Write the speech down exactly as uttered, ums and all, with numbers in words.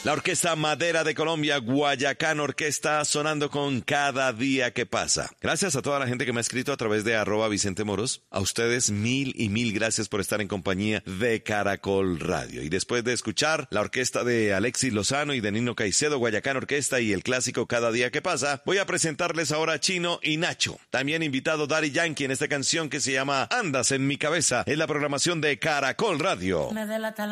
La Orquesta Madera de Colombia, Guayacán Orquesta, sonando con Cada Día que Pasa. Gracias a toda la gente que me ha escrito a través de arroba Vicente Moros. A ustedes mil y mil gracias por estar en compañía de Caracol Radio. Y después de escuchar la orquesta de Alexis Lozano y de Nino Caicedo, Guayacán Orquesta y el clásico Cada Día que Pasa, voy a presentarles ahora a Chino y Nacho. También invitado Daddy Yankee en esta canción que se llama Andas en mi cabeza, en la programación de Caracol Radio.